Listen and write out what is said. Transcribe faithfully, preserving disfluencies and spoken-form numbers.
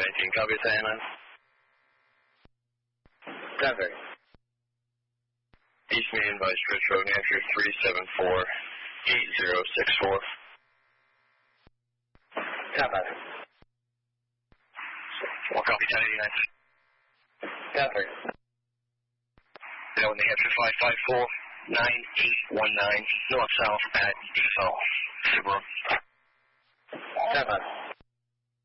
eighteen, copy, Santa. Traffic. East Main by Stretch Road, New Hampshire, three seven four eight zero six four. Traffic. One copy, ten eighty-nine. Traffic. Now, New Hampshire, five five four nine eight one nine, north south at Diesel, Subaru. Traffic.